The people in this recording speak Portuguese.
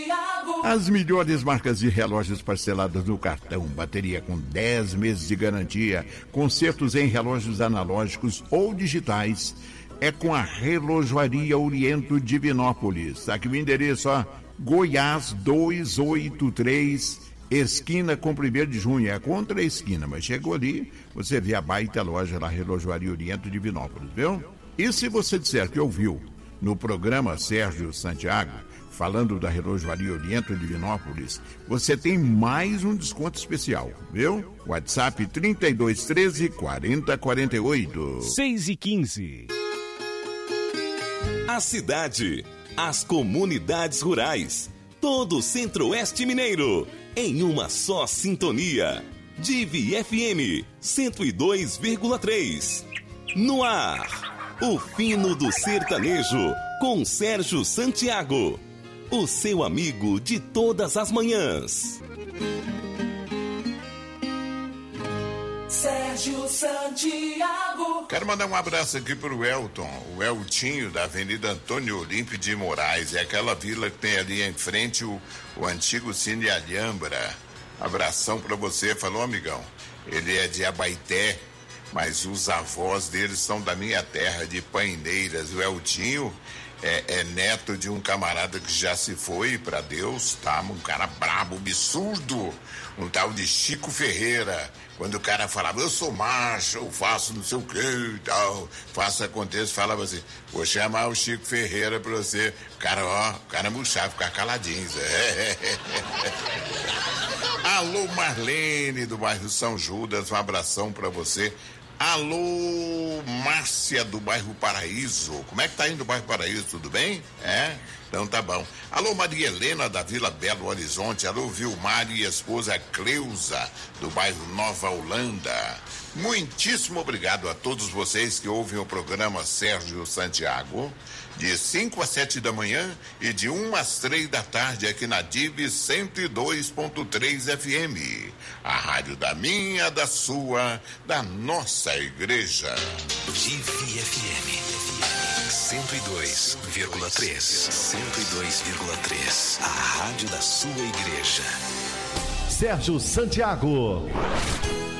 As melhores marcas de relógios parcelados no cartão, bateria com 10 meses de garantia, consertos em relógios analógicos ou digitais, é com a Relojoaria Oriento Divinópolis. Aqui o endereço, ó, Goiás 283, esquina com 1º de junho, é contra a esquina, mas chegou ali, você vê a baita loja lá, Relojoaria Oriento Divinópolis, viu? E se você disser que ouviu no programa Sérgio Santiago, falando da Relojoaria Oriento Divinópolis, você tem mais um desconto especial, viu? WhatsApp 3213 4048. 6h15. A cidade, as comunidades rurais, todo o Centro-Oeste Mineiro, em uma só sintonia. Divi FM 102,3. No ar, o fino do sertanejo, com Sérgio Santiago. O seu amigo de todas as manhãs. Sérgio Santiago. Quero mandar um abraço aqui pro Elton, o Eltinho da Avenida Antônio Olímpio de Moraes. É aquela vila que tem ali em frente o antigo Cine Alhambra. Abração pra você, falou, amigão. Ele é de Abaeté, mas os avós dele são da minha terra, de Paineiras. O Eltinho é neto de um camarada que já se foi pra Deus, tá? Um cara brabo, absurdo, um tal de Chico Ferreira. Quando o cara falava, eu sou macho, eu faço não sei o que e tal, faço acontecer, falava assim, vou chamar o Chico Ferreira pra você. O cara murchava, ficar caladinho. Alô, Marlene, do bairro São Judas, um abração pra você. Alô, Márcia do bairro Paraíso. Como é que tá indo o bairro Paraíso? Tudo bem? É? Então tá bom. Alô, Maria Helena da Vila Belo Horizonte. Alô, Vilmar e esposa Cleusa do bairro Nova Holanda. Muitíssimo obrigado a todos vocês que ouvem o programa Sérgio Santiago, de 5 às 7 da manhã e de 1 às 3 da tarde aqui na Divi 102.3 FM. A rádio da minha, da sua, da nossa igreja. Divi FM 102,3. 102,3. A rádio da sua igreja. Sérgio Santiago.